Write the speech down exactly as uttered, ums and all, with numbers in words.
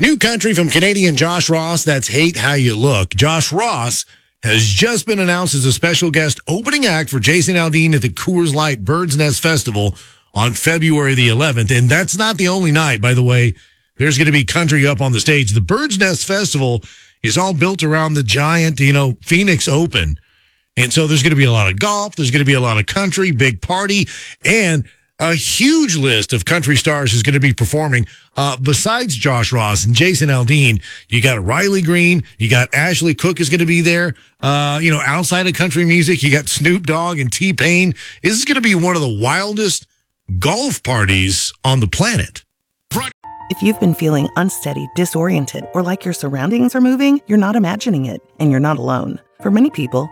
New country from Canadian Josh Ross, that's Hate How You Look. Josh Ross has just been announced as a special guest opening act for Jason Aldean at the Coors Light Bird's Nest Festival on February the eleventh. And that's not the only night, by the way. There's going to be country up on the stage. The Bird's Nest Festival is all built around the giant, you know, Phoenix Open. And so there's going to be a lot of golf. There's going to be a lot of country, big party, and a huge list of country stars is going to be performing. Uh, besides Josh Ross and Jason Aldean, you got Riley Green, you got Ashley Cook is going to be there. Uh, you know, outside of country music, you got Snoop Dogg and T-Pain. This is going to be one of the wildest golf parties on the planet. If you've been feeling unsteady, disoriented, or like your surroundings are moving, you're not imagining it, and you're not alone. For many people,